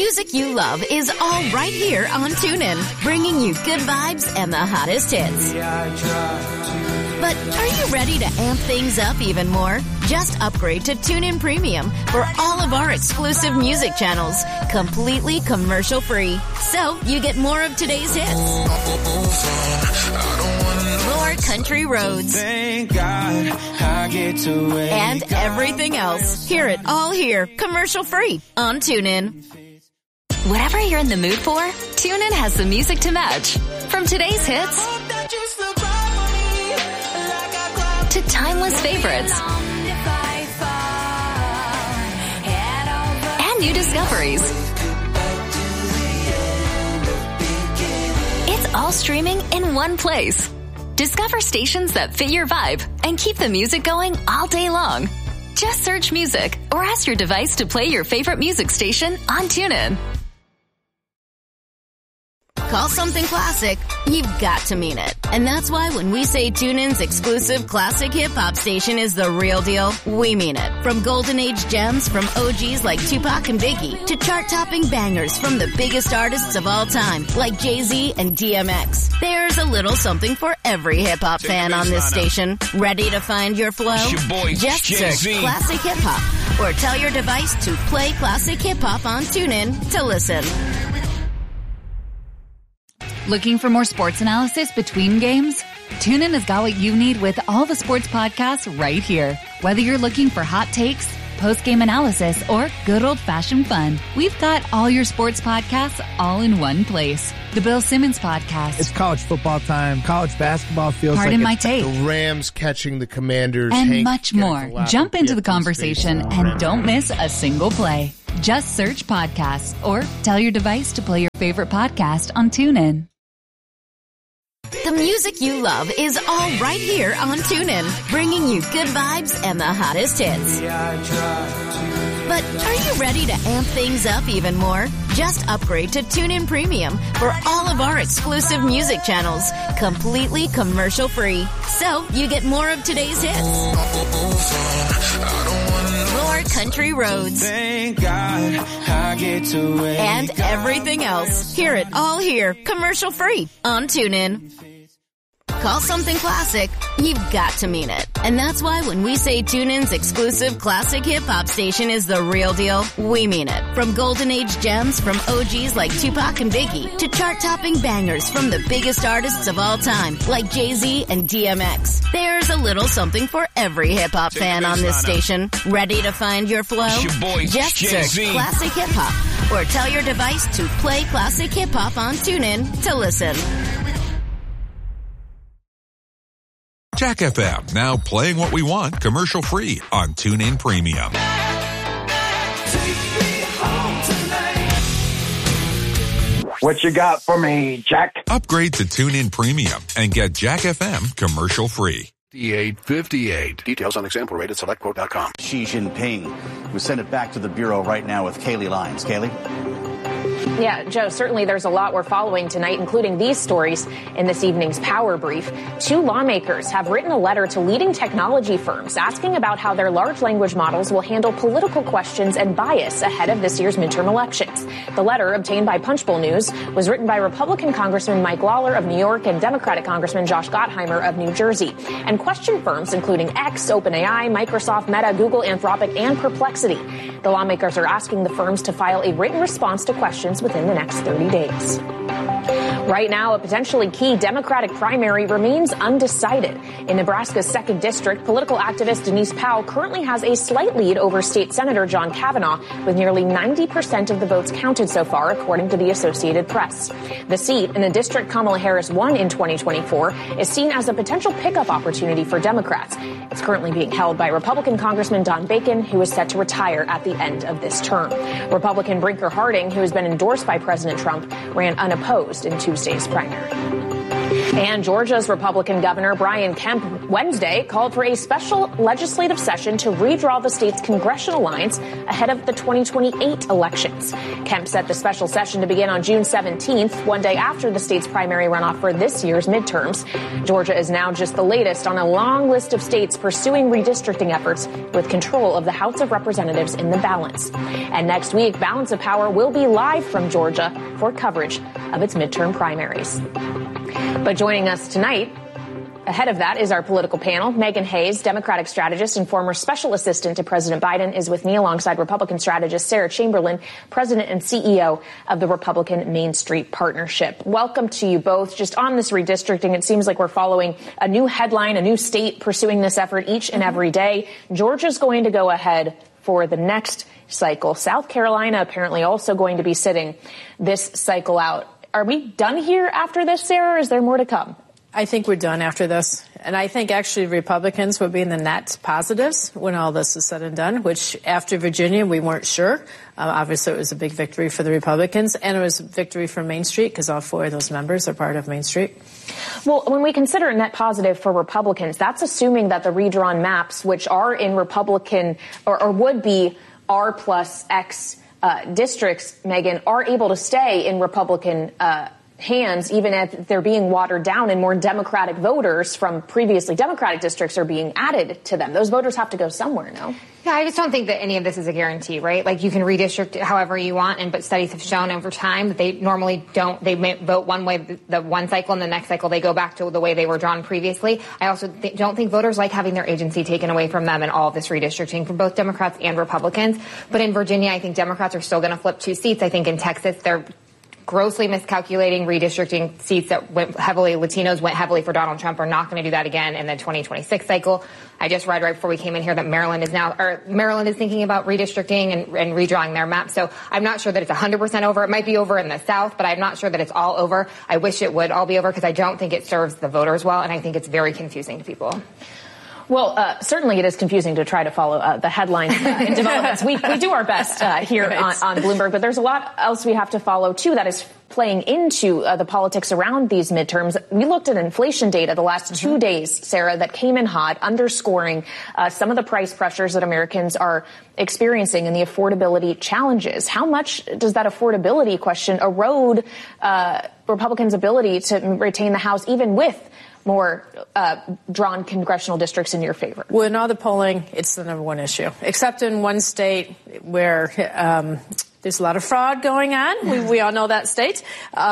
music you love is all right here on TuneIn, bringing you good vibes and the hottest hits. But are you ready to amp things up even more? Just upgrade to TuneIn Premium for all of our exclusive music channels, completely commercial-free. So you get more of today's hits, more country roads, thank God I get to wake and everything else. Hear it all here, commercial-free on TuneIn. Whatever you're in the mood for, TuneIn has the music to match. From today's hits to timeless favorites and new discoveries. It's all streaming in one place. Discover stations that fit your vibe and keep the music going all day long. Just search music or ask your device to play your favorite music station on TuneIn. Call something classic, you've got to mean it. And that's why when we say TuneIn's exclusive classic hip-hop station is the real deal, we mean it. From golden age gems from OGs like Tupac and Biggie to chart-topping bangers from the biggest artists of all time like Jay-Z and DMX. There's a little something for every hip-hop fan on this station. Ready to find your flow? Just search classic hip-hop or tell your device to play classic hip-hop on TuneIn to listen. Looking for more sports analysis between games? TuneIn has got what you need with all the sports podcasts right here. Whether you're looking for hot takes, post-game analysis, or good old-fashioned fun, we've got all your sports podcasts all in one place. The Bill Simmons Podcast. It's college football time. College basketball feels Pardon my take. The Rams catching the Commanders. And much more. Jump into the conversation and don't miss a single play. Just search podcasts or tell your device to play your favorite podcast on TuneIn. The music you love is all right here on TuneIn, bringing you good vibes and the hottest hits. But are you ready to amp things up even more? Just upgrade to TuneIn Premium for all of our exclusive music channels, completely commercial-free. So you get more of today's hits, more country roads, thank God I get to wake and everything else. Hear it all here, commercial-free on TuneIn. Call something classic, you've got to mean it. And that's why when we say TuneIn's exclusive classic hip-hop station is the real deal, we mean it. From golden age gems from OGs like Tupac and Biggie to chart-topping bangers from the biggest artists of all time like Jay-Z and DMX. There's a little something for every hip-hop fan on this station. Ready to find your flow? Just search classic hip-hop or tell your device to play classic hip-hop on TuneIn to listen. Jack FM, now playing what we want commercial-free on TuneIn Premium. What you got for me, Jack? Upgrade to TuneIn Premium and get Jack FM commercial-free. 5858. Details on example rate at selectquote.com. Xi Jinping. We send it back to the Bureau right now with Kaylee Lyons. Kaylee? Yeah, Joe, certainly there's a lot we're following tonight, including these stories in this evening's Power Brief. 2 lawmakers have written a letter to leading technology firms asking about how their large language models will handle political questions and bias ahead of this year's midterm elections. The letter, obtained by Punchbowl News, was written by Republican Congressman Mike Lawler of New York and Democratic Congressman Josh Gottheimer of New Jersey, and questioned firms including X, OpenAI, Microsoft, Meta, Google, Anthropic, and Perplexity. The lawmakers are asking the firms to file a written response to questions within the next 30 days. Right now, a potentially key Democratic primary remains undecided. In Nebraska's 2nd District, political activist Denise Powell currently has a slight lead over State Senator John Kavanaugh, with nearly 90% of the votes counted so far, according to the Associated Press. The seat in the district Kamala Harris won in 2024 is seen as a potential pickup opportunity for Democrats. It's currently being held by Republican Congressman Don Bacon, who is set to retire at the end of this term. Republican Brinker Harding, who has been endorsed by President Trump, ran unopposed in Tuesday's primary. And Georgia's Republican Governor Brian Kemp Wednesday called for a special legislative session to redraw the state's congressional lines ahead of the 2028 elections. Kemp set the special session to begin on June 17th, one day after the state's primary runoff for this year's midterms. Georgia is now just the latest on a long list of states pursuing redistricting efforts with control of the House of Representatives in the balance. And next week, Balance of Power will be live from Georgia for coverage of its midterm primaries. But joining us tonight, ahead of that, is our political panel. Megan Hayes, Democratic strategist and former special assistant to President Biden, is with me alongside Republican strategist Sarah Chamberlain, president and CEO of the Republican Main Street Partnership. Welcome to you both. Just on this redistricting, it seems like we're following a new headline, a new state pursuing this effort each and every day. Georgia's going to go ahead for the next cycle. South Carolina apparently also going to be sitting this cycle out. Are we done here after this, Sarah, or is there more to come? I think we're done after this. And I think actually Republicans will be in the net positives when all this is said and done, which after Virginia, we weren't sure. Obviously, it was a big victory for the Republicans, and it was a victory for Main Street because all 4 of those members are part of Main Street. Well, when we consider a net positive for Republicans, that's assuming that the redrawn maps, which are in Republican or would be R plus X districts, Megan, are able to stay in Republican hands, even if they're being watered down and more Democratic voters from previously Democratic districts are being added to them. Those voters have to go somewhere, no? Yeah, I just don't think that any of this is a guarantee, right? Like, you can redistrict however you want, but studies have shown over time that they normally don't. They may vote one way the one cycle, and the next cycle they go back to the way they were drawn previously. I also don't think voters like having their agency taken away from them in all of this redistricting from both Democrats and Republicans. But in Virginia, I think Democrats are still going to flip 2 seats. I think in Texas, they're grossly miscalculating redistricting seats that went heavily, Latinos went heavily for Donald Trump, are not going to do that again in the 2026 cycle. I just read right before we came in here that Maryland is thinking about redistricting and redrawing their map. So I'm not sure that it's 100% over. It might be over in the South, but I'm not sure that it's all over. I wish it would all be over because I don't think it serves the voters well, and I think it's very confusing to people. Well, certainly it is confusing to try to follow the headlines and developments. We do our best here on Bloomberg, but there's a lot else we have to follow, too, that is playing into the politics around these midterms. We looked at inflation data the last 2 days, Sarah, that came in hot, underscoring some of the price pressures that Americans are experiencing and the affordability challenges. How much does that affordability question erode Republicans' ability to retain the House, even with more drawn congressional districts in your favor? Well, in all the polling, it's the number one issue, except in one state where there's a lot of fraud going on. We all know that state.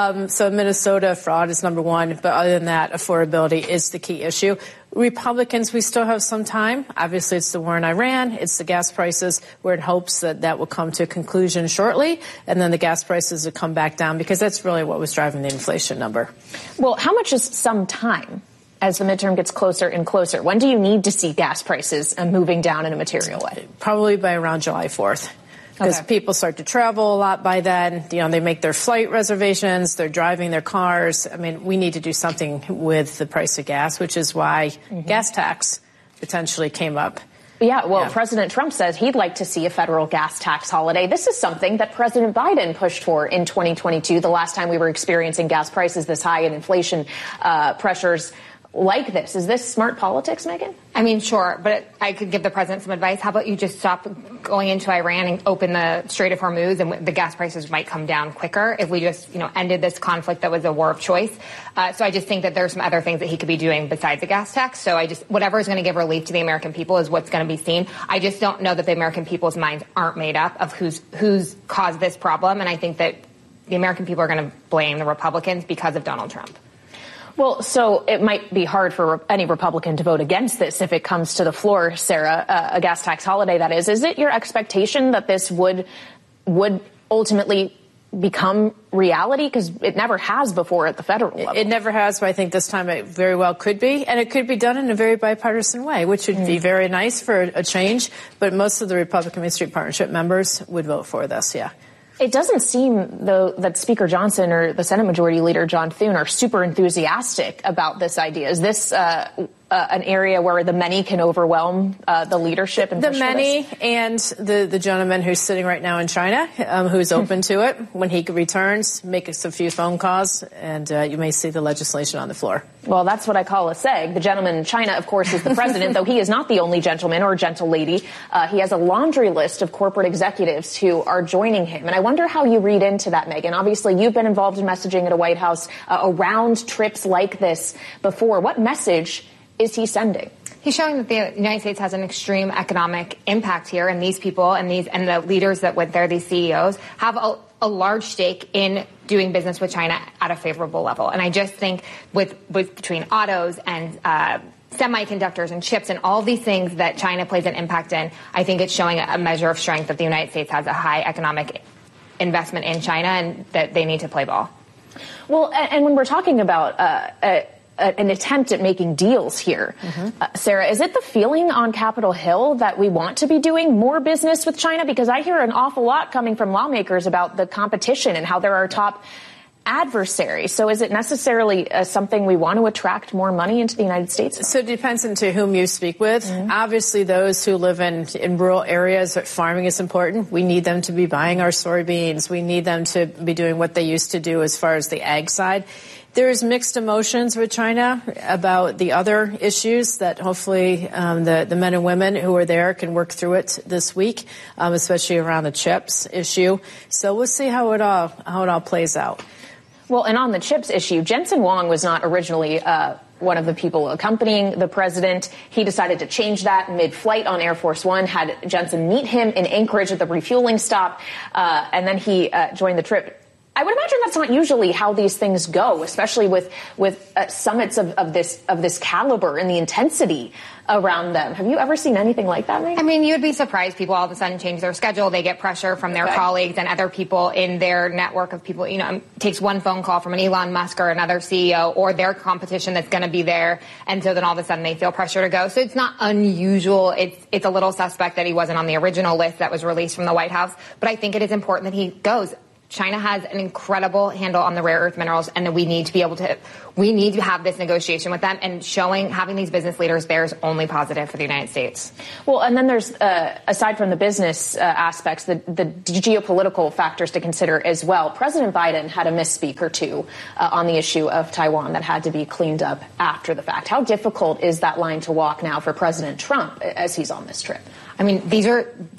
So Minnesota, fraud is number one. But other than that, affordability is the key issue. Republicans, we still have some time. Obviously, it's the war in Iran. It's the gas prices. We're in hopes that that will come to a conclusion shortly. And then the gas prices will come back down because that's really what was driving the inflation number. Well, how much is some time as the midterm gets closer and closer? When do you need to see gas prices moving down in a material way? Probably by around July 4th. Because people start to travel a lot by then. You know, they make their flight reservations. They're driving their cars. I mean, we need to do something with the price of gas, which is why gas tax potentially came up. Yeah, well, President Trump says he'd like to see a federal gas tax holiday. This is something that President Biden pushed for in 2022, the last time we were experiencing gas prices this high and inflation pressures like this. Is this smart politics, Megan? I mean, sure, but I could give the president some advice. How about you just stop going into Iran and open the Strait of Hormuz, and the gas prices might come down quicker if we just, ended this conflict that was a war of choice. So I just think that there's some other things that he could be doing besides the gas tax. So whatever is going to give relief to the American people is what's going to be seen. I just don't know that the American people's minds aren't made up of who's caused this problem. And I think that the American people are going to blame the Republicans because of Donald Trump. Well, so it might be hard for any Republican to vote against this if it comes to the floor, Sarah, a gas tax holiday, that is. Is it your expectation that this would ultimately become reality? Because it never has before at the federal level. It never has, but I think this time it very well could be. And it could be done in a very bipartisan way, which would be very nice for a change. But most of the Republican Main Street Partnership members would vote for this, yeah. It doesn't seem, though, that Speaker Johnson or the Senate Majority Leader John Thune are super enthusiastic about this idea. Is this an area where the many can overwhelm the leadership and the push many for this? And the gentleman who's sitting right now in China, who's open to it. When he returns, make us a few phone calls, and you may see the legislation on the floor. Well, that's what I call a seg. The gentleman in China, of course, is the president, though he is not the only gentleman or gentle lady. He has a laundry list of corporate executives who are joining him. And I wonder how you read into that, Megan. Obviously, you've been involved in messaging at a White House around trips like this before. What message is he sending? He's showing that the United States has an extreme economic impact here, and these people and the leaders that went there, these CEOs, have a large stake in doing business with China at a favorable level. And I just think with between autos and semiconductors and chips and all these things that China plays an impact in, I think it's showing a measure of strength that the United States has a high economic investment in China and that they need to play ball. Well, and when we're talking about an attempt at making deals here, Sarah, is it the feeling on Capitol Hill that we want to be doing more business with China? Because I hear an awful lot coming from lawmakers about the competition and how they're our top adversary. So is it necessarily something we want to attract more money into the United States? So it depends on to whom you speak with. Obviously, those who live in rural areas, farming is important. We need them to be buying our soybeans. We need them to be doing what they used to do as far as the ag side. There's mixed emotions with China about the other issues that hopefully the men and women who are there can work through it this week, especially around the chips issue. So we'll see how it all plays out. Well, and on the chips issue, Jensen Huang was not originally one of the people accompanying the president. He decided to change that mid-flight on Air Force One, had Jensen meet him in Anchorage at the refueling stop, and then he joined the trip. I would imagine that's not usually how these things go, especially with summits of this caliber and the intensity around them. Have you ever seen anything like that, Megan? I mean, you'd be surprised. People all of a sudden change their schedule. They get pressure from their colleagues and other people in their network of people. You know, it takes one phone call from an Elon Musk or another CEO or their competition that's going to be there. And so then all of a sudden they feel pressure to go. So it's not unusual. It's a little suspect that he wasn't on the original list that was released from the White House. But I think it is important that he goes. China has an incredible handle on the rare earth minerals, and we need to have this negotiation with them, and having these business leaders there is only positive for the United States. Well, and then there's, aside from the business aspects, the geopolitical factors to consider as well. President Biden had a misspeak or two on the issue of Taiwan that had to be cleaned up after the fact. How difficult is that line to walk now for President Trump as he's on this trip? I mean, these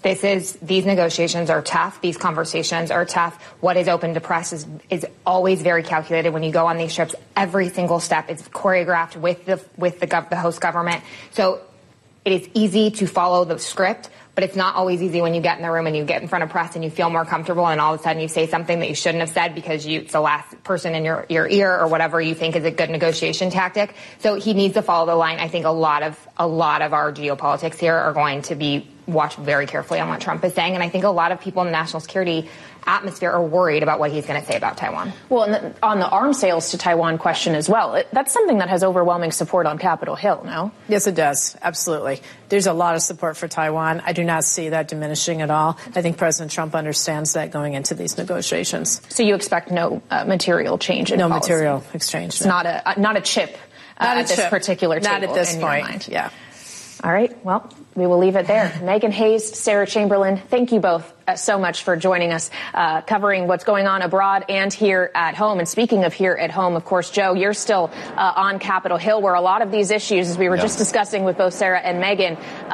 negotiations are tough. These conversations are tough. What is open to press is always very calculated. When you go on these trips, every single step is choreographed with the host government. So it is easy to follow the script, but it's not always easy when you get in the room and you get in front of press and you feel more comfortable, and all of a sudden you say something that you shouldn't have said because it's the last person in your ear or whatever you think is a good negotiation tactic. So he needs to follow the line. I think a lot of our geopolitics here are going to be watched very carefully on what Trump is saying, and I think a lot of people in the national security atmosphere are worried about what he's going to say about Taiwan. Well, and on the arms sales to Taiwan question as well, that's something that has overwhelming support on Capitol Hill, no? Yes, it does. Absolutely. There's a lot of support for Taiwan. I do not see that diminishing at all. I think President Trump understands that going into these negotiations. So you expect no material change in policy? No material exchange. It's not a chip at this particular table. Not at this in point. Your mind. Yeah. All right. Well, we will leave it there. Megan Hayes, Sarah Chamberlain, thank you both so much for joining us, covering what's going on abroad and here at home. And speaking of here at home, of course, Joe, you're still on Capitol Hill, where a lot of these issues, as we were just discussing with both Sarah and Megan,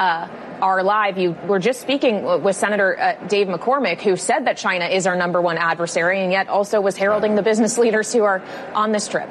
are live. You were just speaking with Senator Dave McCormick, who said that China is our number one adversary, and yet also was heralding the business leaders who are on this trip.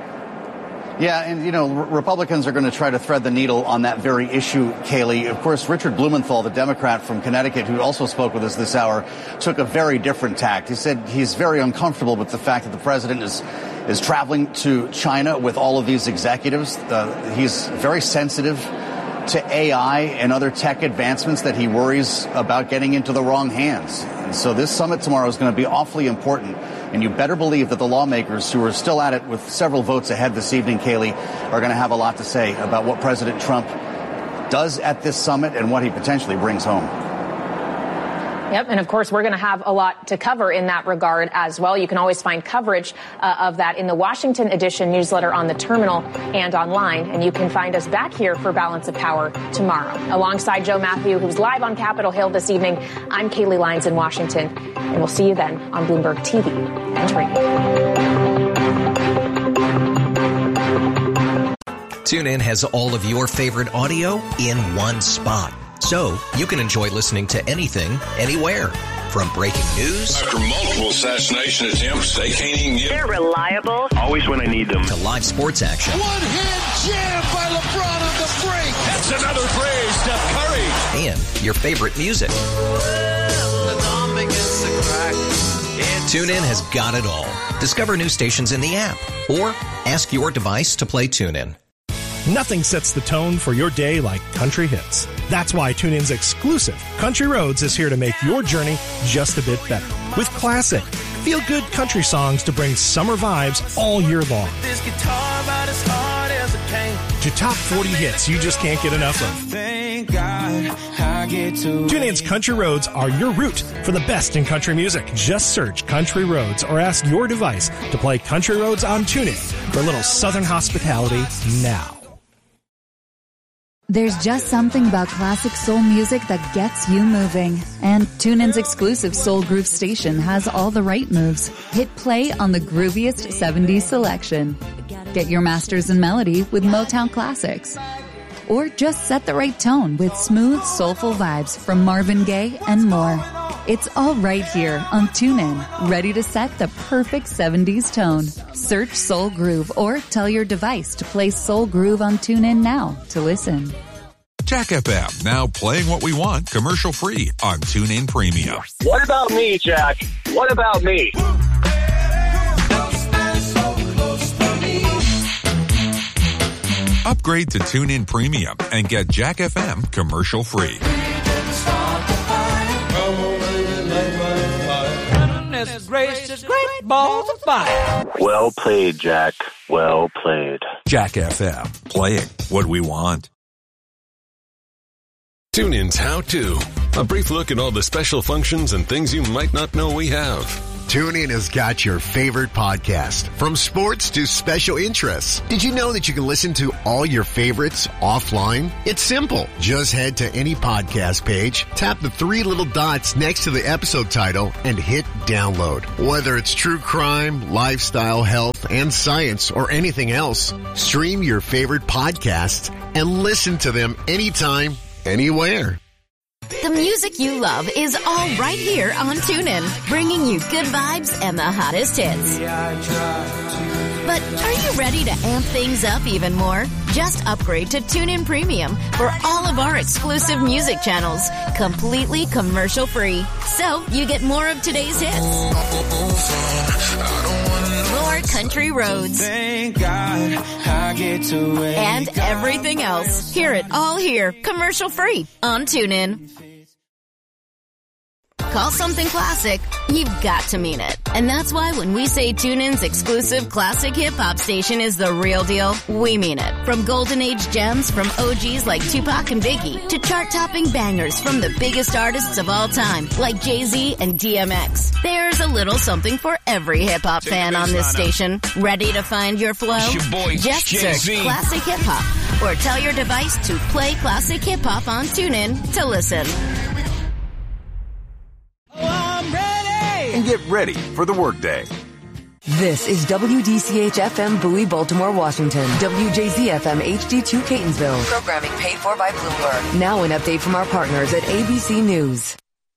Yeah, and, Republicans are going to try to thread the needle on that very issue, Kaylee. Of course, Richard Blumenthal, the Democrat from Connecticut, who also spoke with us this hour, took a very different tack. He said he's very uncomfortable with the fact that the president is traveling to China with all of these executives. He's very sensitive to AI and other tech advancements that he worries about getting into the wrong hands. And so this summit tomorrow is going to be awfully important. And you better believe that the lawmakers who are still at it with several votes ahead this evening, Kaylee, are going to have a lot to say about what President Trump does at this summit and what he potentially brings home. Yep, and of course, we're going to have a lot to cover in that regard as well. You can always find coverage of that in the Washington Edition newsletter on the terminal and online. And you can find us back here for Balance of Power tomorrow. Alongside Joe Matthew, who's live on Capitol Hill this evening, I'm Kaylee Lyons in Washington. And we'll see you then on Bloomberg TV and radio. TuneIn has all of your favorite audio in one spot. So you can enjoy listening to anything, anywhere. From breaking news. After multiple assassination attempts, they can't even get... They're reliable. Always when I need them. To live sports action. One-hand jam by LeBron on the break. That's another three, Steph Curry. And your favorite music. TuneIn has got it all. Discover new stations in the app. Or ask your device to play TuneIn. Nothing sets the tone for your day like country hits. That's why TuneIn's exclusive Country Roads is here to make your journey just a bit better. With classic, feel-good country songs to bring summer vibes all year long. This guitar about as hard as it came. To top 40 hits you just can't get enough of. Thank God I get to TuneIn's Country Roads are your route for the best in country music. Just search Country Roads or ask your device to play Country Roads on TuneIn for a little Southern hospitality now. There's just something about classic soul music that gets you moving. And TuneIn's exclusive Soul Groove station has all the right moves. Hit play on the grooviest 70s selection. Get your masters in melody with Motown classics. Or just set the right tone with smooth, soulful vibes from Marvin Gaye and more. It's all right here on TuneIn, ready to set the perfect 70s tone. Search Soul Groove or tell your device to play Soul Groove on TuneIn now to listen. Jack FM, now playing what we want commercial-free on TuneIn Premium. What about me, Jack? What about me? Upgrade to TuneIn Premium and get Jack FM commercial-free. Great balls of fire. Well played, Jack. Well played. Jack FM, playing what we want. TuneIn's How To. A brief look at all the special functions and things you might not know we have. TuneIn has got your favorite podcast, from sports to special interests. Did you know that you can listen to all your favorites offline? It's simple. Just head to any podcast page, tap the three little dots next to the episode title, and hit download. Whether it's true crime, lifestyle, health, and science, or anything else, stream your favorite podcasts and listen to them anytime, anywhere. The music you love is all right here on TuneIn, bringing you good vibes and the hottest hits. But are you ready to amp things up even more? Just upgrade to TuneIn Premium for all of our exclusive music channels, completely commercial-free. So you get more of today's hits. More country roads. Thank God I get to wake and everything else. Hear it all here, commercial-free on TuneIn. Call something classic, you've got to mean it. And that's why when we say TuneIn's exclusive classic hip-hop station is the real deal, we mean it. From golden age gems from OGs like Tupac and Biggie to chart-topping bangers from the biggest artists of all time like Jay-Z and DMX. There's a little something for every hip-hop fan on this station. Ready to find your flow? Just search Classic Hip-Hop or tell your device to play Classic Hip-Hop on TuneIn to listen. And get ready for the workday. This is WDCH-FM Bowie, Baltimore, Washington. WJZ-FM HD2 Catonsville. Programming paid for by Bloomberg. Now an update from our partners at ABC News.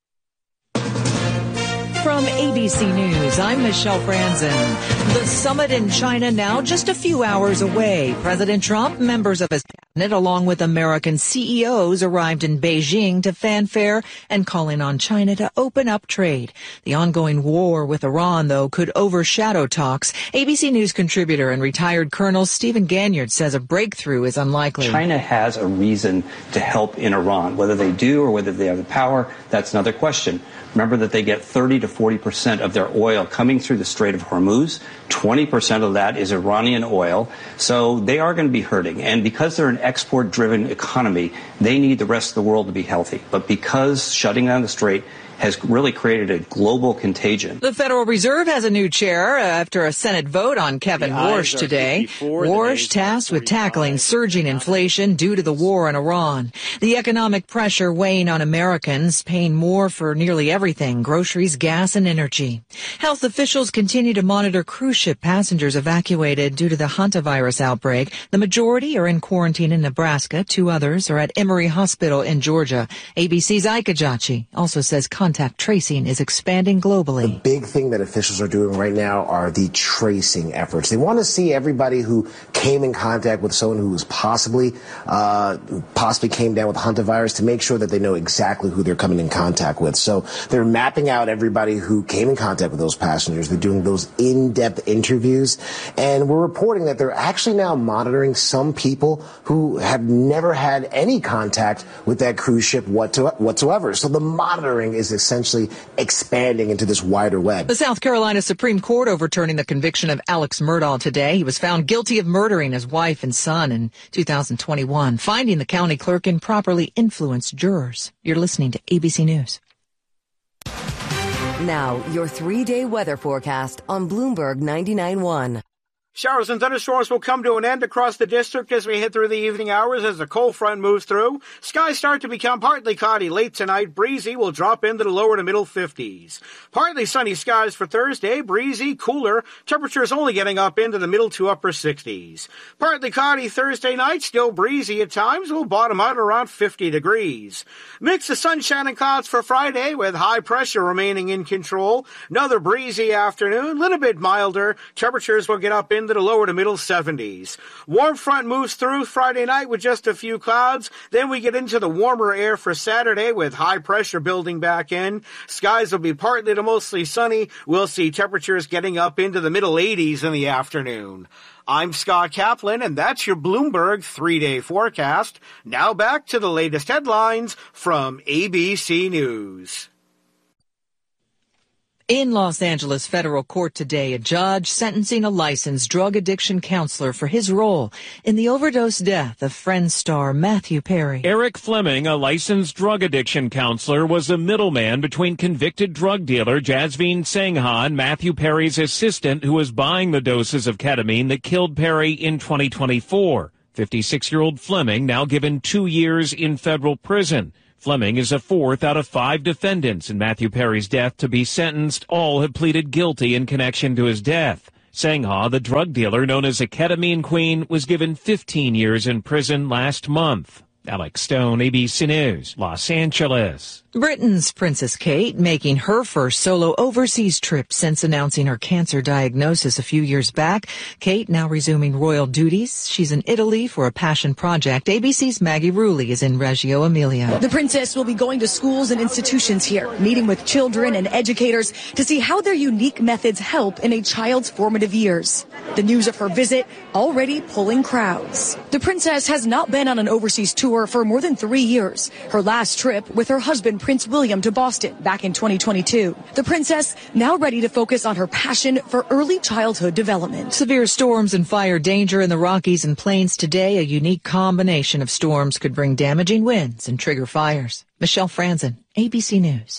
From ABC News, I'm Michelle Franzen. The summit in China now just a few hours away. President Trump, members of his cabinet, along with American CEOs, arrived in Beijing to fanfare and calling on China to open up trade. The ongoing war with Iran, though, could overshadow talks. ABC News contributor and retired Colonel Stephen Ganyard says a breakthrough is unlikely. China has a reason to help in Iran. Whether they do or whether they have the power, that's another question. Remember that they get 30 to 40% of their oil coming through the Strait of Hormuz. 20% of that is Iranian oil. So they are going to be hurting. And because they're an export-driven economy, they need the rest of the world to be healthy. But because shutting down the strait has really created a global contagion. The Federal Reserve has a new chair after a Senate vote on Kevin Warsh today. Warsh tasked with tackling surging inflation due to the war in Iran. The economic pressure weighing on Americans, paying more for nearly everything, groceries, gas, and energy. Health officials continue to monitor cruise ship passengers evacuated due to the hantavirus outbreak. The majority are in quarantine in Nebraska. 2 others are at Emory Hospital in Georgia. ABC's Ike Ajachi also says contact tracing is expanding globally. The big thing that officials are doing right now are the tracing efforts. They want to see everybody who came in contact with someone who was possibly came down with hantavirus to make sure that they know exactly who they're coming in contact with. So they're mapping out everybody who came in contact with those passengers. They're doing those in-depth interviews. And we're reporting that they're actually now monitoring some people who have never had any contact with that cruise ship whatsoever. So the monitoring is essentially expanding into this wider web. The South Carolina Supreme Court overturning the conviction of Alex Murdaugh today. He was found guilty of murdering his wife and son in 2021, finding the county clerk improperly influenced jurors. You're listening to ABC News. Now, your 3-day weather forecast on Bloomberg 99.1. Showers and thunderstorms will come to an end across the district as we head through the evening hours as the cold front moves through. Skies start to become partly cloudy late tonight. Breezy will drop into the lower to middle 50s. Partly sunny skies for Thursday. Breezy, cooler. Temperatures only getting up into the middle to upper 60s. Partly cloudy Thursday night. Still breezy at times. Will bottom out around 50 degrees. Mix of sunshine and clouds for Friday with high pressure remaining in control. Another breezy afternoon. Little bit milder. Temperatures will get up into the lower to middle 70s. Warm front moves through Friday night with just a few clouds. Then we get into the warmer air for Saturday with high pressure building back in. Skies will be partly to mostly sunny. We'll see temperatures getting up into the middle 80s in the afternoon. I'm Scott Kaplan, and that's your Bloomberg 3-day forecast. Now back to the latest headlines from ABC News. In Los Angeles federal court today, a judge sentencing a licensed drug addiction counselor for his role in the overdose death of Friends star Matthew Perry. Eric Fleming, a licensed drug addiction counselor, was a middleman between convicted drug dealer Jasveen Sangha and Matthew Perry's assistant, who was buying the doses of ketamine that killed Perry in 2024. 56-year-old Fleming now given 2 years in federal prison. Fleming is a 4th out of 5 defendants in Matthew Perry's death to be sentenced. All have pleaded guilty in connection to his death. Sangha, the drug dealer known as a ketamine queen, was given 15 years in prison last month. Alex Stone, ABC News, Los Angeles. Britain's Princess Kate making her first solo overseas trip since announcing her cancer diagnosis a few years back. Kate now resuming royal duties. She's in Italy for a passion project. ABC's Maggie Rulli is in Reggio Emilia. The princess will be going to schools and institutions here, meeting with children and educators to see how their unique methods help in a child's formative years. The news of her visit already pulling crowds. The princess has not been on an overseas tour for more than 3 years. Her last trip with her husband, Prince William, to Boston back in 2022. The princess now ready to focus on her passion for early childhood development. Severe storms and fire danger in the Rockies and Plains today. A unique combination of storms could bring damaging winds and trigger fires. Michelle Franzen, ABC News.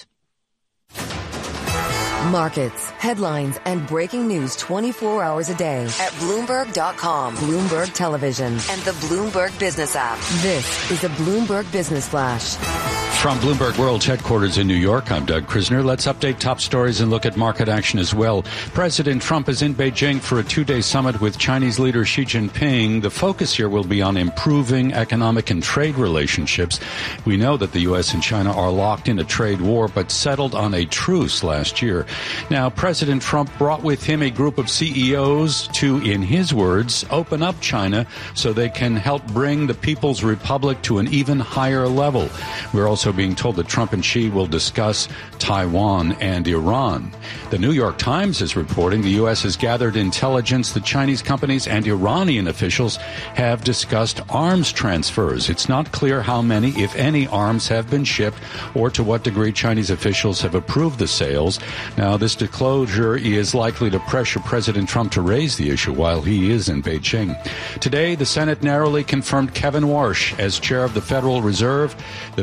Markets, headlines, and breaking news 24 hours a day at Bloomberg.com, Bloomberg Television, and the Bloomberg Business app. This is a Bloomberg Business Flash. From Bloomberg World Headquarters in New York, I'm Doug Krisner. Let's update top stories and look at market action as well. President Trump is in Beijing for a 2-day summit with Chinese leader Xi Jinping. The focus here will be on improving economic and trade relationships. We know that the U.S. and China are locked in a trade war, but settled on a truce last year. Now, President Trump brought with him a group of CEOs to, in his words, open up China so they can help bring the People's Republic to an even higher level. We're also being told that Trump and Xi will discuss Taiwan and Iran. The New York Times is reporting the U.S. has gathered intelligence that Chinese companies and Iranian officials have discussed arms transfers. It's not clear how many, if any, arms have been shipped or to what degree Chinese officials have approved the sales. Now, this disclosure is likely to pressure President Trump to raise the issue while he is in Beijing. Today, the Senate narrowly confirmed Kevin Warsh as chair of the Federal Reserve. The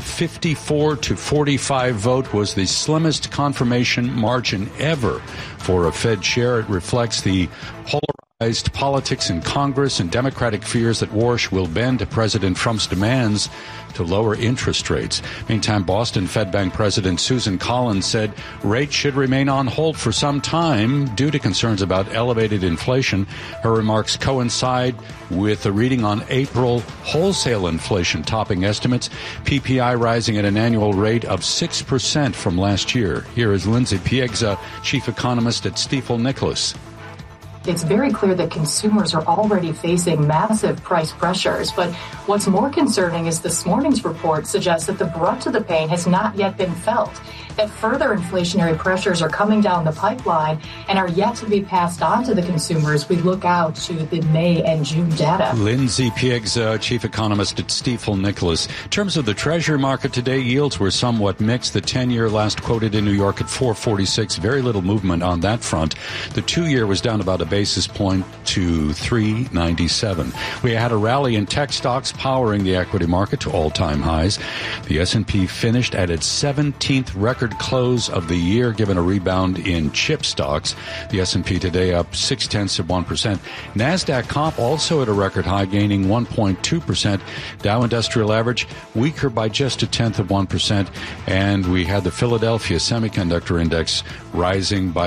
54-45 vote was the slimmest confirmation margin ever for a Fed chair. It reflects the polarized politics in Congress and Democratic fears that Warsh will bend to President Trump's demands to lower interest rates. Meantime, Boston Fed Bank President Susan Collins said rates should remain on hold for some time due to concerns about elevated inflation. Her remarks coincide with a reading on April wholesale inflation topping estimates, PPI rising at an annual rate of 6% from last year. Here is Lindsay Piegza, chief economist at Stifel Nicolaus. It's very clear that consumers are already facing massive price pressures. But what's more concerning is this morning's report suggests that the brunt of the pain has not yet been felt, that further inflationary pressures are coming down the pipeline and are yet to be passed on to the consumers. We look out to the May and June data. Lindsay Piegza, chief economist at Stifel Nicolaus. In terms of the Treasury market today, yields were somewhat mixed. The 10-year last quoted in New York at 4.46. Very little movement on that front. The 2-year was down about a basis point to 3.97. We had a rally in tech stocks powering the equity market to all-time highs. The S&P finished at its 17th record close of the year, given a rebound in chip stocks. The S&P today up 0.6%. NASDAQ comp also at a record high, gaining 1.2%. Dow Industrial Average weaker by just 0.1%. And we had the Philadelphia Semiconductor Index rising by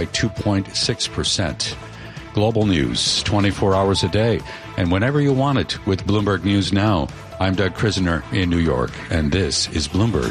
2.6%. Global news, 24 hours a day, and whenever you want it with Bloomberg News Now. I'm Doug Krisner in New York, and this is Bloomberg.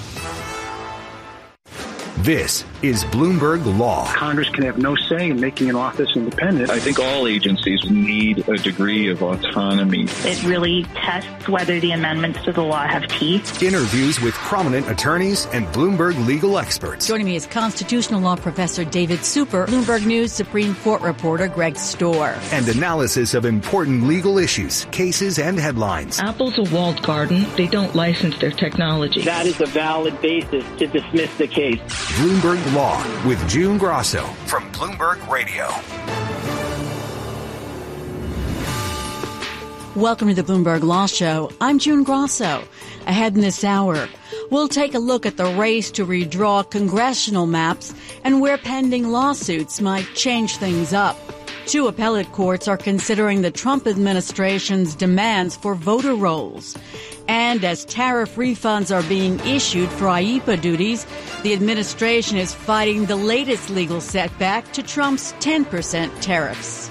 This is Bloomberg Law. Congress can have no say in making an office independent. I think all agencies need a degree of autonomy. It really tests whether the amendments to the law have teeth. Interviews with prominent attorneys and Bloomberg legal experts. Joining me is constitutional law professor David Super, Bloomberg News Supreme Court reporter Greg Storr. And analysis of important legal issues, cases, and headlines. Apple's a walled garden. They don't license their technology. That is a valid basis to dismiss the case. Bloomberg Law with June Grosso from Bloomberg Radio. Welcome to the Bloomberg Law Show. I'm June Grosso. Ahead in this hour, we'll take a look at the race to redraw congressional maps and where pending lawsuits might change things up. 2 appellate courts are considering the Trump administration's demands for voter rolls. And as tariff refunds are being issued for IEEPA duties, the administration is fighting the latest legal setback to Trump's 10% tariffs.